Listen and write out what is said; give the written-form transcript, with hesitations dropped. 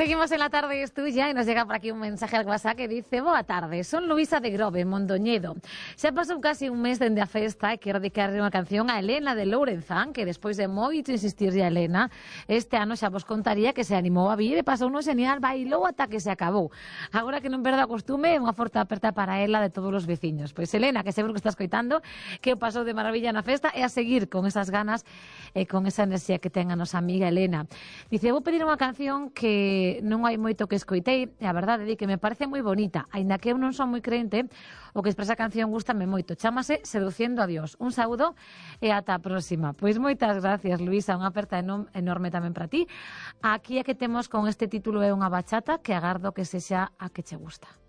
Seguimos en La Tarde es Tuya y nos llega por aquí un mensaje al WhatsApp que dice: boa tarde, son Luisa de Grove, Mondoñedo. Xa pasou casi un mes dende a festa e quero dedicarle unha canción a Elena de Lourenzán, que despois de moito insistirlle a Elena, este ano xa vos contaría que se animou a vir e pasou no genial, bailou ata que se acabou. Agora que non perda o costume, unha forte aperta para ela de todos os veciños. Pois Elena, que seguro que estás coitando, que o pasou de maravilla na festa e a seguir con esas ganas e con esa enerxía que ten a nosa amiga Elena. Dice: vou pedir unha canción que non hai moito que escoitei e a verdade é que me parece moi bonita, aínda que eu non son moi crente, o que expresa a canción gústame moito. Chámase Seduciendo a Dios. Un saúdo e ata a próxima. Pois moitas gracias, Luisa, unha aperta enorme tamén para ti. Aquí é que temos con este título é unha bachata que agardo que sexa a que che gusta.